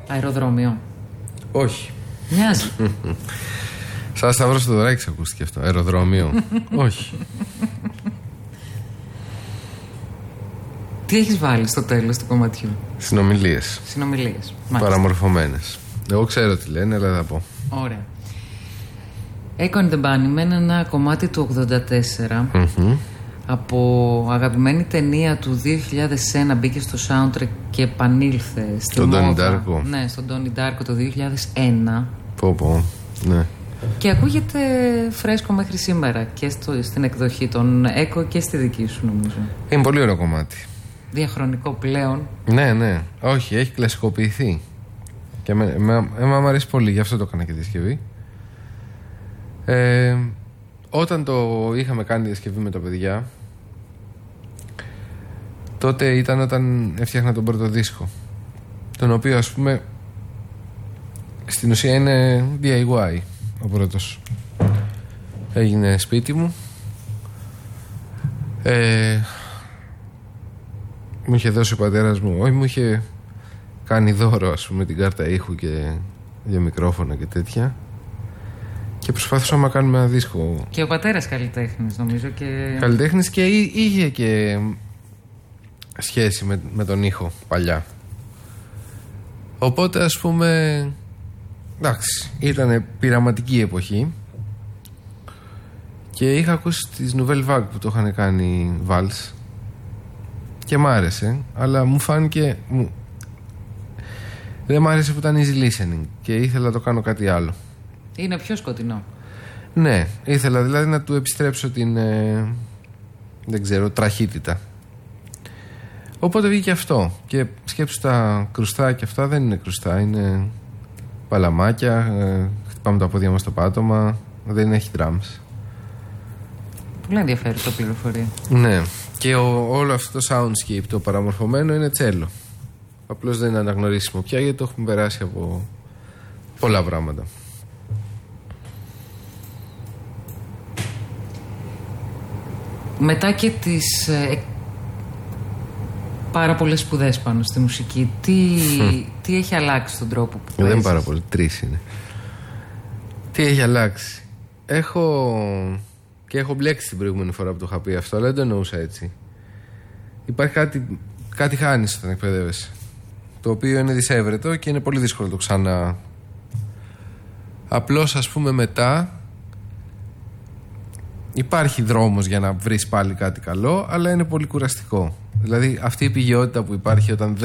Αεροδρόμιο. Όχι. Μοιάζει. Σαν Σταυρός Θεοδωράκης ακούστηκε αυτό. Αεροδρόμιο. Όχι. Τι έχεις βάλει στο τέλος του κομματιού? Συνομιλίες. Συνομιλίες. Παραμορφωμένες. Εγώ ξέρω τι λένε, αλλά θα πω. Ωραία. Echo and the Bunnymen, ένα κομμάτι του 84. Από αγαπημένη ταινία του 2001, μπήκε στο soundtrack και επανήλθε στον Ντόνι Ντάρκο. Ναι, στον Ντόνι Ντάρκο το 2001. Πω, ναι. Και ακούγεται φρέσκο μέχρι σήμερα και στην εκδοχή των Echo και στη δική σου, νομίζω. Είναι πολύ ωραίο κομμάτι. Διαχρονικό πλέον. Ναι. Όχι, έχει κλασικοποιηθεί. Και μου αρέσει πολύ, γι' αυτό το έκανα και διασκευή. Όταν το είχαμε κάνει διασκευή με τα παιδιά, τότε ήταν όταν έφτιαχνα τον πρώτο δίσκο, τον οποίο, ας πούμε, στην ουσία είναι DIY ο πρώτος. Έγινε σπίτι μου, μου είχε δώσει ο πατέρας μου, όχι, μου είχε κάνει δώρο, ας πούμε, την κάρτα ήχου και για μικρόφωνα και τέτοια, και προσπάθησαμε να κάνουμε ένα δίσκο. Και ο πατέρας καλλιτέχνης, νομίζω. Καλλιτέχνης, και είχε και σχέση με τον ήχο παλιά. Οπότε, ας πούμε, εντάξει, ήταν πειραματική εποχή και είχα ακούσει τις Nouvelle Vague που το είχαν κάνει Vals και μ' άρεσε, αλλά μου φάνηκε δεν μ' άρεσε που ήταν easy listening και ήθελα να το κάνω κάτι άλλο. Είναι πιο σκοτεινό. Ναι, ήθελα δηλαδή να του επιστρέψω την δεν ξέρω, τραχύτητα. Οπότε βγήκε αυτό. Και σκέψου, τα κρουστά και αυτά δεν είναι κρουστά, είναι παλαμάκια, χτυπάμε τα πόδια μας στο πάτωμα, δεν έχει drums. Πολύ ενδιαφέρουσα πληροφορία. Ναι, και όλο αυτό το soundscape το παραμορφωμένο είναι τσέλο. Απλώς δεν είναι αναγνωρίσιμο πια, γιατί το έχουμε περάσει από πολλά πράγματα. Μετά και τις πάρα πολλές σπουδές πάνω στη μουσική, τι έχει αλλάξει στον τρόπο που παίζεις? Δεν είναι πάρα πολύ, 3 είναι. Τι έχει αλλάξει? Έχω μπλέξει την προηγούμενη φορά που το είχα πει αυτό, αλλά δεν το εννοούσα έτσι. Υπάρχει κάτι χάνεις όταν εκπαιδεύεσαι, το οποίο είναι δυσέβρετο και είναι πολύ δύσκολο το ξανά. Απλώς, ας πούμε, μετά υπάρχει δρόμος για να βρεις πάλι κάτι καλό, αλλά είναι πολύ κουραστικό. Δηλαδή αυτή η πηγαιότητα που υπάρχει όταν